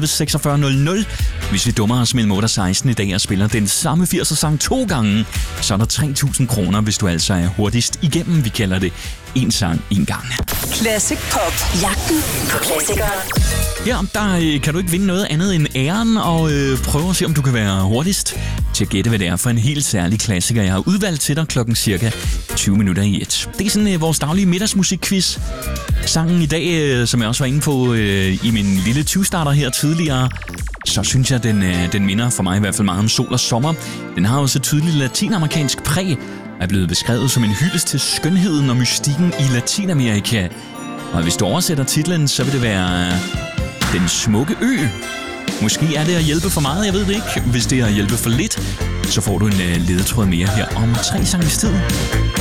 30 46 00. Hvis vi dummer os mellem 8 og 16 i dag og spiller den samme 80'er sang 2 gange, så er der 3.000 kroner, hvis du altså er hurtigst igennem. Vi kalder det en sang en gang. Classic Pop. Jagten på klassikeren. Her der kan du ikke vinde noget andet end æren og prøve at se, om du kan være hurtigst til at gætte, hvad det er for en helt særlig klassiker, jeg har udvalgt til dig klokken cirka 20 minutter i 1. Det er sådan vores daglige middagsmusikquiz. Sangen i dag, som jeg også var inde på i min lille 20-starter her tidligere, så synes jeg, den minder for mig i hvert fald meget om Sol og Sommer. Den har også et tydeligt latinamerikansk præg, er blevet beskrevet som en hyldest til skønheden og mystikken i Latinamerika. Og hvis du oversætter titlen, så vil det være Den Smukke Ø. Måske er det at hjælpe for meget, jeg ved det ikke. Hvis det er at hjælpe for lidt, så får du en ledetråd mere her om 3 sanges tid.